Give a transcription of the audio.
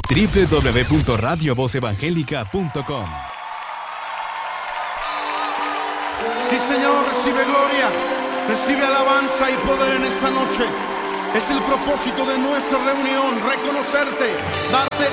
www.radiovozevangelica.com. Sí, Señor, recibe gloria, recibe alabanza y poder en esta noche. Es el propósito de nuestra reunión, reconocerte, darte